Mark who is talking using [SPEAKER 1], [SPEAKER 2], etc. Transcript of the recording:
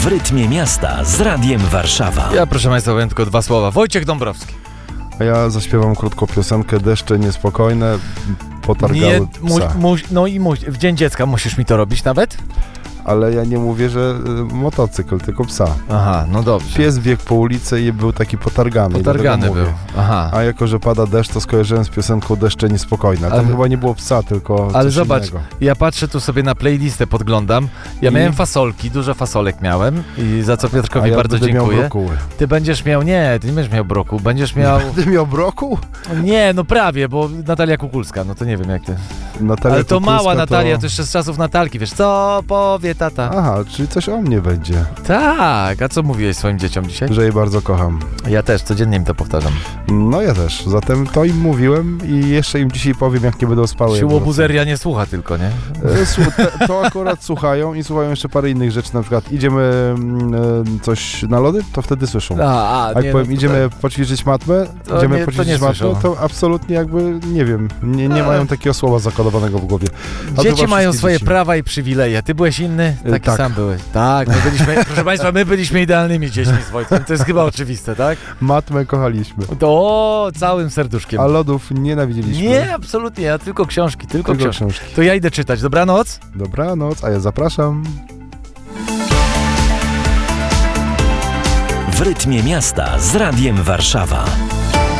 [SPEAKER 1] W rytmie miasta z Radiem Warszawa.
[SPEAKER 2] Ja, proszę Państwa, powiem tylko 2 słowa. Wojciech Dąbrowski.
[SPEAKER 3] A ja zaśpiewam krótką piosenkę Deszcze niespokojne potargały psa.
[SPEAKER 2] W Dzień Dziecka musisz mi to robić nawet?
[SPEAKER 3] Ale ja nie mówię, że motocykl, tylko psa.
[SPEAKER 2] Aha, no dobrze.
[SPEAKER 3] Pies biegł po ulicy i był taki potargany.
[SPEAKER 2] Potargany był. Aha.
[SPEAKER 3] A jako, że pada deszcz, to skojarzyłem z piosenką Deszcze niespokojne. Tam chyba nie było psa, tylko
[SPEAKER 2] ale
[SPEAKER 3] coś
[SPEAKER 2] zobacz,
[SPEAKER 3] innego.
[SPEAKER 2] ja patrzę tu sobie na playlistę, podglądam. Ja miałem fasolki, dużo fasolek miałem i za co Piotrkowi bardzo dziękuję.
[SPEAKER 3] Miał brokuły.
[SPEAKER 2] Ty będziesz miał, nie, ty nie będziesz miał broku, będziesz miał...
[SPEAKER 3] Ty miał broku?
[SPEAKER 2] Nie, no prawie, bo Natalia Kukulska, no to nie wiem jak ty.
[SPEAKER 3] Natalia
[SPEAKER 2] ale to
[SPEAKER 3] Kukulska
[SPEAKER 2] mała Natalia, to jeszcze z czasów Natalki, wiesz, co powie tata?
[SPEAKER 3] Aha, czyli coś o mnie będzie.
[SPEAKER 2] Tak, a co mówiłeś swoim dzieciom dzisiaj?
[SPEAKER 3] Że je bardzo kocham.
[SPEAKER 2] Ja też, codziennie im to powtarzam.
[SPEAKER 3] No ja też, zatem to im mówiłem i jeszcze im dzisiaj powiem, jak nie będą spały.
[SPEAKER 2] Siłobuzeria nie słucha tylko, nie?
[SPEAKER 3] To akurat słuchają i słuchają jeszcze parę innych rzeczy, na przykład idziemy coś na lody, to wtedy słyszą. Jak
[SPEAKER 2] nie,
[SPEAKER 3] powiem,
[SPEAKER 2] no
[SPEAKER 3] idziemy poćwiczyć matmę, to absolutnie jakby, nie wiem, nie mają takiego słowa zakodowanego w głowie.
[SPEAKER 2] Dzieci mają swoje prawa i przywileje. Ty byłeś inny? Taki
[SPEAKER 3] tak.
[SPEAKER 2] sam byłeś. Tak, my byliśmy, proszę Państwa, my byliśmy idealnymi dziećmi z Wojtkiem. To jest chyba oczywiste, tak?
[SPEAKER 3] Matmę kochaliśmy.
[SPEAKER 2] To całym serduszkiem.
[SPEAKER 3] A lodów nienawidziliśmy.
[SPEAKER 2] Nie, absolutnie, ja tylko książki, tylko książki. To ja idę czytać. Dobranoc.
[SPEAKER 3] Dobranoc, a ja zapraszam.
[SPEAKER 1] W rytmie miasta z Radiem Warszawa.